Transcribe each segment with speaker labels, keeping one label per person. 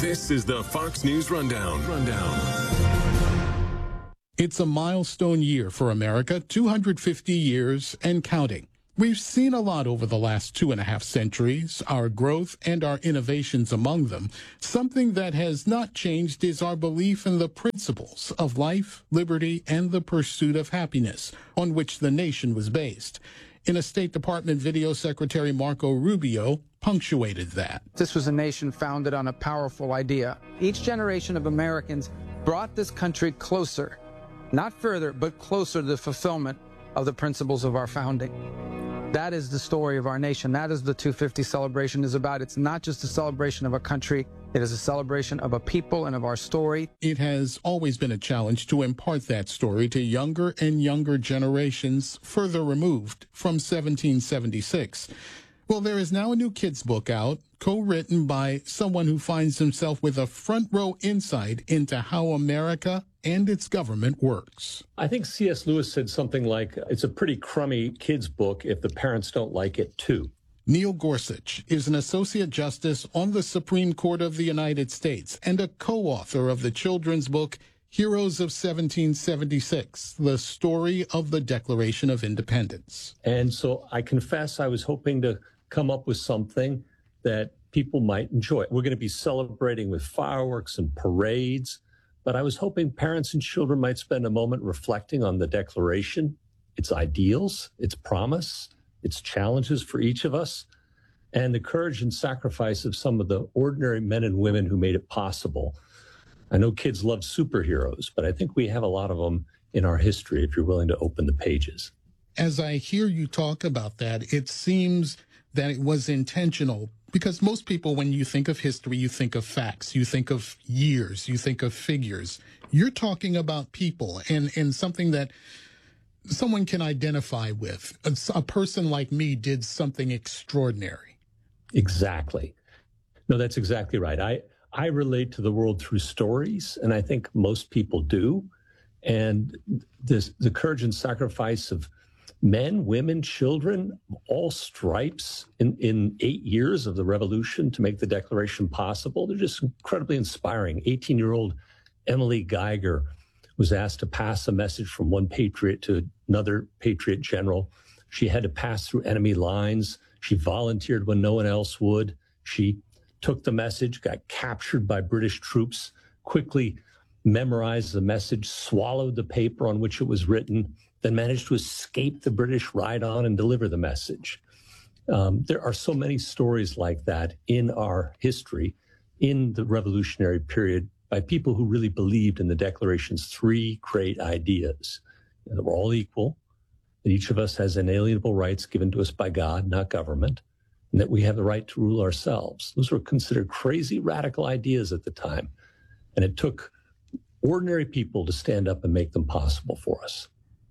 Speaker 1: This is the Fox News Rundown.
Speaker 2: It's a milestone year for America, 250 years and counting. We've seen a lot over the last 2.5 centuries, our growth and our innovations among them. Something that has not changed is our belief in the principles of life, liberty, and the pursuit of happiness, on which the nation was based. In a State Department video, Secretary Marco Rubio punctuated that.
Speaker 3: This was a nation founded on a powerful idea. Each generation of Americans brought this country closer, not further, but closer to the fulfillment of the principles of our founding. That is the story of our nation. That is the 250 celebration is about. It's not just a celebration of a country. It is a celebration of a people and of our story.
Speaker 2: It has always been a challenge to impart that story to younger and younger generations further removed from 1776. Well, there is now a new kids' book out, co-written by someone who finds himself with a front-row insight into how America and its government works.
Speaker 4: I think C.S. Lewis said something like, it's a pretty crummy kids' book if the parents don't like it, too.
Speaker 2: Neil Gorsuch is an associate justice on the Supreme Court of the United States and a co-author of the children's book, Heroes of 1776, the story of the Declaration of Independence.
Speaker 4: And so I confess I was hoping to come up with something that people might enjoy. We're going to be celebrating with fireworks and parades, but I was hoping parents and children might spend a moment reflecting on the Declaration, its ideals, its promise, its challenges for each of us, and the courage and sacrifice of some of the ordinary men and women who made it possible. I know kids love superheroes, but I think we have a lot of them in our history if you're willing to open the pages.
Speaker 2: As I hear you talk about that, it seems that it was intentional, because most people, when you think of history, you think of facts, you think of years, you think of figures. You're talking about people and something that someone can identify with. A person like me did something extraordinary.
Speaker 4: Exactly. No, that's exactly right. I relate to the world through stories, and I think most people do. And the courage and sacrifice of men, women, children, all stripes in 8 years of the revolution to make the Declaration possible, they're just incredibly inspiring. 18-year-old Emily Geiger was asked to pass a message from one patriot to another patriot general. She had to pass through enemy lines. She volunteered when no one else would. She took the message, got captured by British troops, quickly memorized the message, swallowed the paper on which it was written, then managed to escape the British ride-on and deliver the message. There are so many stories like that in our history, in the revolutionary period, by people who really believed in the Declaration's 3 great ideas. That we're all equal, that each of us has inalienable rights given to us by God, not government, and that we have the right to rule ourselves. Those were considered crazy, radical ideas at the time. And it took ordinary people to stand up and make them possible for us.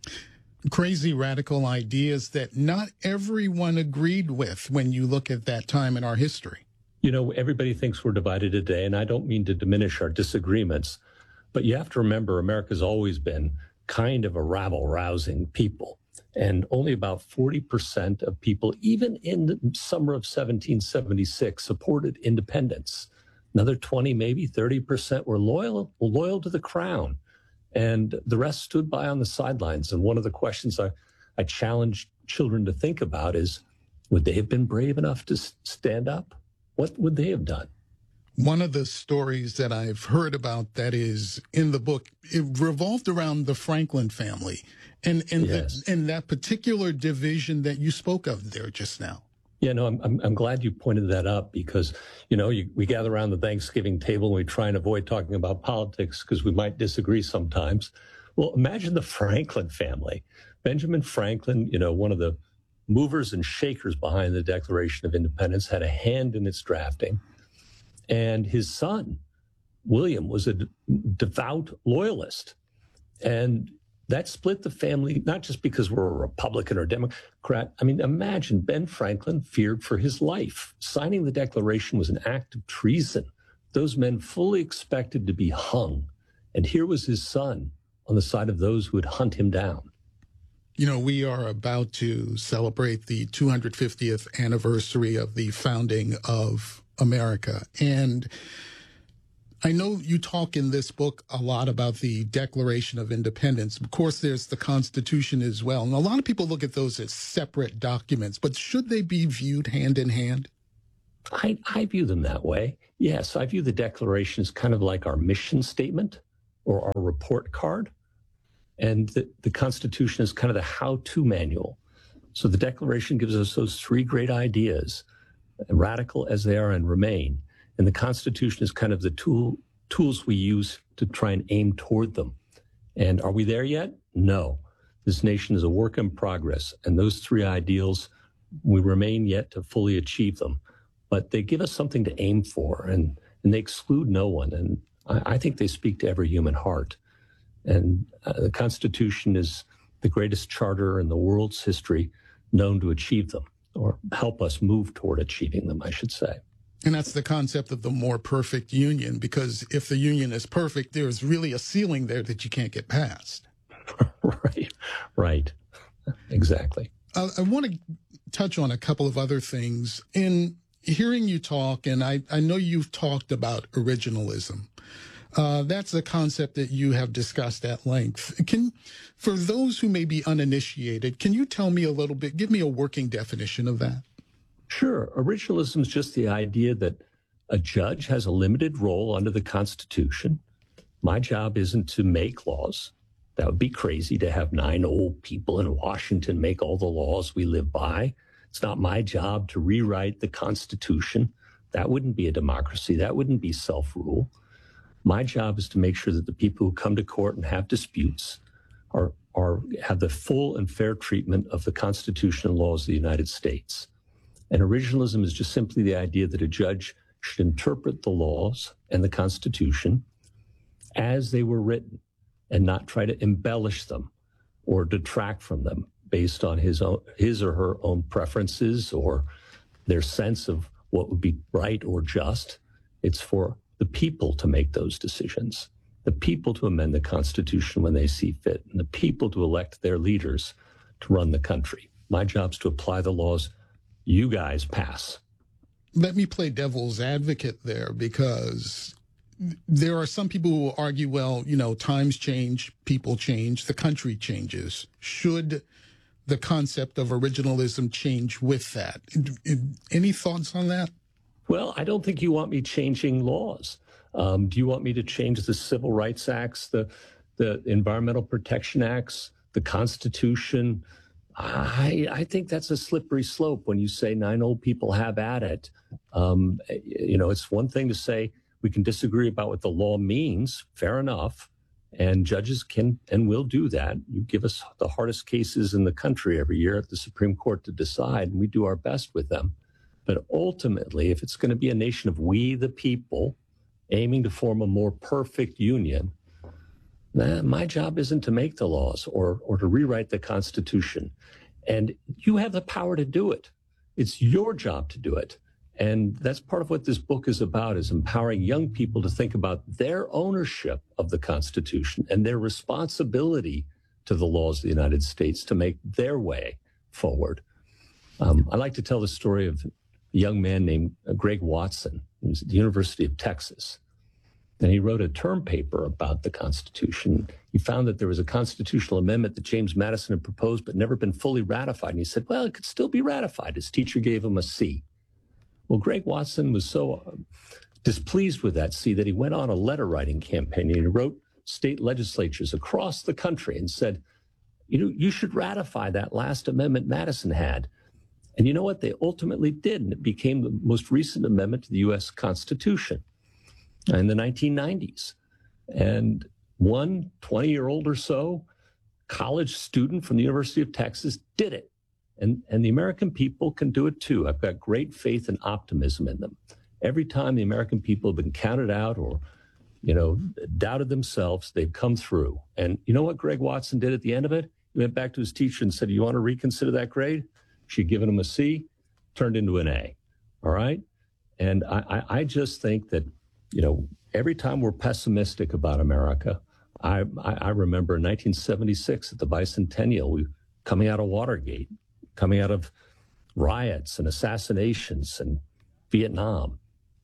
Speaker 2: Crazy, radical ideas that not everyone agreed with when you look at that time in our history.
Speaker 4: You know, everybody thinks we're divided today, and I don't mean to diminish our disagreements, but you have to remember America's always been kind of a rabble-rousing people. And only about 40% of people, even in the summer of 1776, supported independence. Another 20, maybe 30% were loyal to the crown. And the rest stood by on the sidelines. And one of the questions I challenge children to think about is, would they have been brave enough to stand up? What would they have done?
Speaker 2: One of the stories that I've heard about that is in the book, it revolved around the Franklin family and
Speaker 4: Yes.
Speaker 2: that particular division that you spoke of there just now.
Speaker 4: Yeah, no, I'm glad you pointed that up because, you know, we gather around the Thanksgiving table and we try and avoid talking about politics because we might disagree sometimes. Well, imagine the Franklin family. Benjamin Franklin, you know, one of the movers and shakers behind the Declaration of Independence, had a hand in its drafting. And his son, William, was a devout loyalist. And that split the family, not just because we're a Republican or Democrat. I mean, imagine Ben Franklin feared for his life. Signing the Declaration was an act of treason. Those men fully expected to be hung. And here was his son on the side of those who would hunt him down.
Speaker 2: You know, we are about to celebrate the 250th anniversary of the founding of America. And I know you talk in this book a lot about the Declaration of Independence. Of course, there's the Constitution as well. And a lot of people look at those as separate documents, but should they be viewed hand in hand?
Speaker 4: I view them that way. Yes, I view the Declaration as kind of like our mission statement or our report card. And the Constitution is kind of the how-to manual. So the Declaration gives us those three great ideas, radical as they are and remain. And the Constitution is kind of the tools we use to try and aim toward them. And are we there yet? No. This nation is a work in progress. And those three ideals, we remain yet to fully achieve them. But they give us something to aim for, and they exclude no one. And I think they speak to every human heart. And the Constitution is the greatest charter in the world's history known to achieve them, or help us move toward achieving them, I should say.
Speaker 2: And that's the concept of the more perfect union, because if the union is perfect, there's really a ceiling there that you can't get past.
Speaker 4: Right. Exactly.
Speaker 2: I want to touch on a couple of other things. In hearing you talk, and I know you've talked about originalism. That's a concept that you have discussed at length. For those who may be uninitiated, can you tell me a little bit, give me a working definition of that?
Speaker 4: Sure. Originalism is just the idea that a judge has a limited role under the Constitution. My job isn't to make laws. That would be crazy to have 9 old people in Washington make all the laws we live by. It's not my job to rewrite the Constitution. That wouldn't be a democracy. That wouldn't be self-rule. My job is to make sure that the people who come to court and have disputes have the full and fair treatment of the Constitution and laws of the United States. And originalism is just simply the idea that a judge should interpret the laws and the Constitution as they were written and not try to embellish them or detract from them based on his or her own preferences or their sense of what would be right or just. It's for the people to make those decisions, the people to amend the Constitution when they see fit, and the people to elect their leaders to run the country. My job is to apply the laws you guys pass.
Speaker 2: Let me play devil's advocate there, because there are some people who will argue, well, times change, people change, the country changes. Should the concept of originalism change with that? Any thoughts on that?
Speaker 4: Well, I don't think you want me changing laws. Do you want me to change the Civil Rights Acts, the Environmental Protection Acts, the Constitution? I think that's a slippery slope when you say 9 old people have at it. It's one thing to say we can disagree about what the law means, fair enough, and judges can and will do that. You give us the hardest cases in the country every year at the Supreme Court to decide, and we do our best with them. But ultimately, if it's going to be a nation of we the people aiming to form a more perfect union, my job isn't to make the laws or to rewrite the Constitution. And you have the power to do it. It's your job to do it. And that's part of what this book is about, is empowering young people to think about their ownership of the Constitution and their responsibility to the laws of the United States to make their way forward. I like to tell the story of a young man named Greg Watson. He was at the University of Texas. And he wrote a term paper about the Constitution. He found that there was a constitutional amendment that James Madison had proposed but never been fully ratified. And he said, well, it could still be ratified. His teacher gave him a C. Well, Greg Watson was so displeased with that C that he went on a letter writing campaign. And he wrote state legislatures across the country and said, you should ratify that last amendment Madison had. And you know what? They ultimately did. And it became the most recent amendment to the U.S. Constitution in the 1990s. And one 20-year-old or so college student from the University of Texas did it. And the American people can do it too. I've got great faith and optimism in them. Every time the American people have been counted out or, doubted themselves, they've come through. And you know what Greg Watson did at the end of it? He went back to his teacher and said, you want to reconsider that grade? She'd given him a C, turned into an A. All right? And I just think that, every time we're pessimistic about America, I remember in 1976 at the bicentennial, we coming out of Watergate, coming out of riots and assassinations and Vietnam.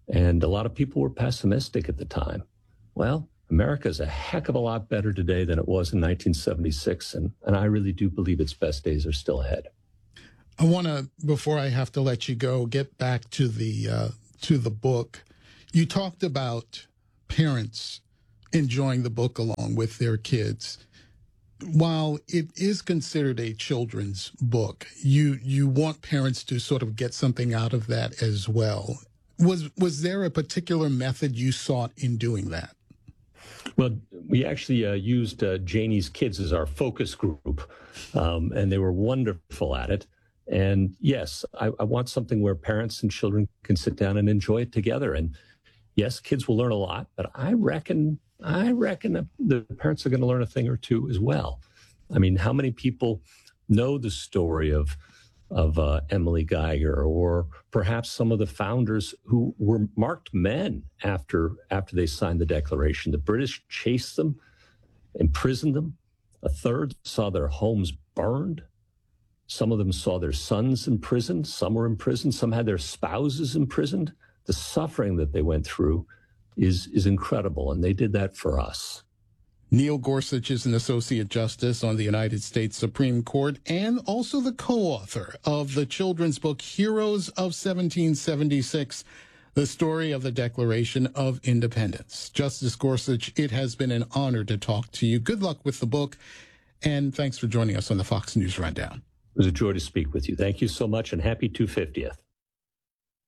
Speaker 4: And a lot of people were pessimistic at the time. Well, America is a heck of a lot better today than it was in 1976. And I really do believe its best days are still ahead.
Speaker 2: I want to, before I have to let you go, get back to the book. You talked about parents enjoying the book along with their kids. While it is considered a children's book, you want parents to sort of get something out of that as well. Was there a particular method you sought in doing that?
Speaker 4: Well, we actually used Janie's kids as our focus group, and they were wonderful at it. And yes, I want something where parents and children can sit down and enjoy it together. And yes, kids will learn a lot, but I reckon that the parents are going to learn a thing or two as well. I mean, how many people know the story of Emily Geiger, or perhaps some of the founders who were marked men after they signed the Declaration? The British chased them, imprisoned them. A third saw their homes burned. Some of them saw their sons imprisoned. Some were imprisoned. Some had their spouses imprisoned. The suffering that they went through is incredible, and they did that for us.
Speaker 2: Neil Gorsuch is an Associate Justice on the United States Supreme Court and also the co-author of the children's book Heroes of 1776, the story of the Declaration of Independence. Justice Gorsuch, it has been an honor to talk to you. Good luck with the book, and thanks for joining us on the Fox News Rundown.
Speaker 4: It was a joy to speak with you. Thank you so much, and happy 250th.